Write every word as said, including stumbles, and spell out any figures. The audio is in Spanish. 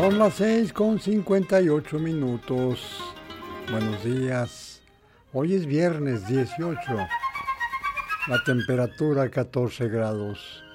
Son las seis con cincuenta y ocho minutos. Buenos días. Hoy es viernes dieciocho. La temperatura catorce grados.